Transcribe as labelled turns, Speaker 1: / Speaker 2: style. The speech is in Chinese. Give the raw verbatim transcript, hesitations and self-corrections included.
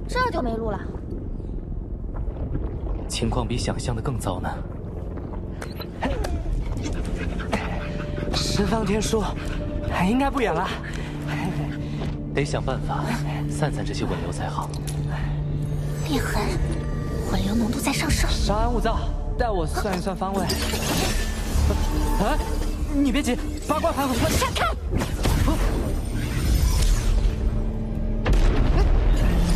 Speaker 1: 这就没路了。
Speaker 2: 情况比想象的更糟呢。
Speaker 3: 十方天书，应该不远了。
Speaker 2: 得想办法散散这些稳流才好。
Speaker 1: 裂痕，混流浓度在上升。
Speaker 3: 稍安勿躁，待我算一算方位。啊，你别急，八卦盘很快。
Speaker 1: 闪开！